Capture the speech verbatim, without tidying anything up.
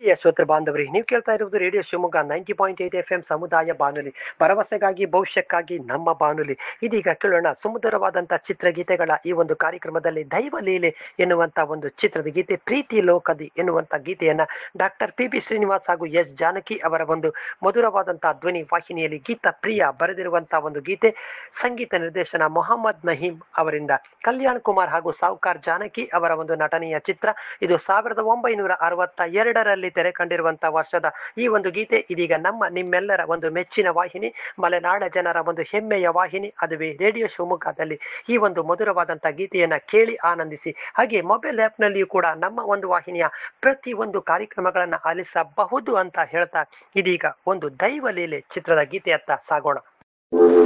ಪ್ರಿಯ ಶ್ರೋತೃ ಬಾಂಧವರೇ, ನೀವು ಕೇಳ್ತಾ ಇರುವುದು radio Shivamogga ninety point eight F M ಸಮುದಾಯ ಬಾನುಲಿ, ಭರವಸೆಗಾಗಿ ಭವಿಷ್ಯಕ್ಕಾಗಿ ನಮ್ಮ ಬಾನುಲಿ. ಇದೀಗ ಕೇಳೋಣ ಸುಮಧುರವಾದಂತಹ ಚಿತ್ರಗೀತೆಗಳ ಈ ಒಂದು ಕಾರ್ಯಕ್ರಮದಲ್ಲಿ ದೈವ ಲೀಲೆ ಎನ್ನುವಂತ ಒಂದು ಚಿತ್ರದ ಗೀತೆ, ಪ್ರೀತಿ ಲೋಕದಿ ಎನ್ನುವಂತ ಗೀತೆಯನ್ನ ಡಾಕ್ಟರ್ ಪಿ ಬಿ ಶ್ರೀನಿವಾಸ್ ಹಾಗೂ ಎಸ್ ಜಾನಕಿ ಅವರ ಒಂದು ಮಧುರವಾದಂತಹ ಧ್ವನಿ ವಾಹಿನಿಯಲ್ಲಿ ಗೀತ ಪ್ರಿಯ ಬರೆದಿರುವಂತಹ ಒಂದು ಗೀತೆ. ಸಂಗೀತ ನಿರ್ದೇಶನ ಮೊಹಮ್ಮದ್ ನಹೀಂ ಅವರಿಂದ. ಕಲ್ಯಾಣ್ ಕುಮಾರ್ ಹಾಗೂ ಸಾವುಕಾರ್ ಜಾನಕಿ ಅವರ ಒಂದು ನಟನೆಯ ಚಿತ್ರ ಇದು. ಸಾವಿರದ ಒಂಬೈನೂರ ಅರವತ್ತ ಎರಡರಲ್ಲಿ ತೆರೆ ಕಂಡಿರುವಂತಹ ವರ್ಷದ ಈ ಒಂದು ಗೀತೆ ಇದೀಗ ನಮ್ಮ ನಿಮ್ಮೆಲ್ಲರ ಒಂದು ಮೆಚ್ಚಿನ ವಾಹಿನಿ, ಮಲೆನಾಡ ಜನರ ಒಂದು ಹೆಮ್ಮೆಯ ವಾಹಿನಿ, ಅದುವೇ ರೇಡಿಯೋ ಶಿವಮೊಗ್ಗದಲ್ಲಿ ಈ ಒಂದು ಮಧುರವಾದಂತಹ ಗೀತೆಯನ್ನ ಕೇಳಿ ಆನಂದಿಸಿ. ಹಾಗೆ ಮೊಬೈಲ್ ಆ್ಯಪ್ ನಲ್ಲಿಯೂ ಕೂಡ ನಮ್ಮ ಒಂದು ವಾಹಿನಿಯ ಪ್ರತಿ ಒಂದು ಕಾರ್ಯಕ್ರಮಗಳನ್ನ ಆಲಿಸಬಹುದು ಅಂತ ಹೇಳ್ತಾ ಇದೀಗ ಒಂದು ದೈವ ಲೀಲೆ ಚಿತ್ರದ ಗೀತೆಯತ್ತ ಸಾಗೋಣ.